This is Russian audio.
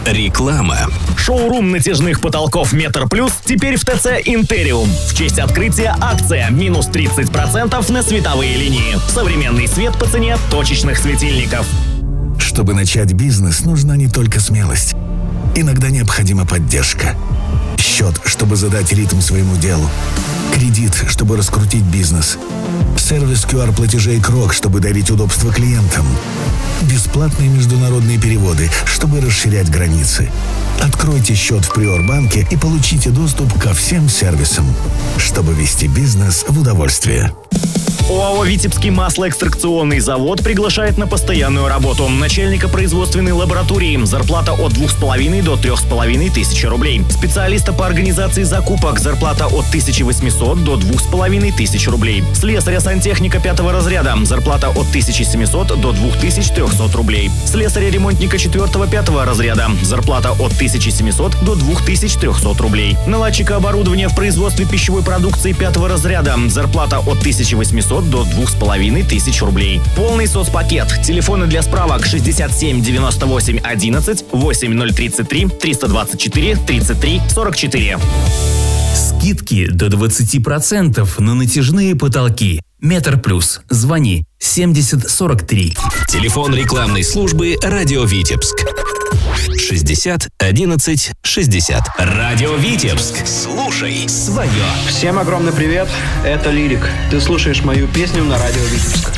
Реклама. Шоурум натяжных потолков Метр Плюс теперь в ТЦ Интериум. В честь открытия акция минус 30% на световые линии. Современный свет по цене точечных светильников. Чтобы начать бизнес, нужна не только смелость. Иногда необходима поддержка. Счет, чтобы задать ритм своему делу. Кредит, чтобы раскрутить бизнес. Сервис QR-платежей КРОК, чтобы дарить удобство клиентам. Бесплатные международные переводы, чтобы расширять границы. Откройте счет в Приорбанке и получите доступ ко всем сервисам, чтобы вести бизнес в удовольствие. ОАО «Витебский маслоэкстракционный завод» приглашает на постоянную работу начальника производственной лаборатории. Зарплата от 2,5 до 3,5 тысяч рублей. Специалиста по организации закупок. Зарплата от 1800 до 2500 рублей. Слесаря-сантехника 5 разряда. Зарплата от 1700 до 2300 рублей. Слесаря-ремонтника 4-5 разряда. Зарплата от 1700 до 2300 рублей. Наладчика оборудования в производстве пищевой продукции 5 разряда. Зарплата от 1800 до 2500 рублей. Полный соцпакет. Телефоны для справок 67 98 11 8033 324 33 44. Скидки до 20% на натяжные потолки. Метр Плюс. Звони 70 43. Телефон рекламной службы «Радио Витебск». 60 11 60. Радио Витебск. Слушай свое. Всем огромный привет, это Лирик. Ты слушаешь мою песню на Радио Витебск.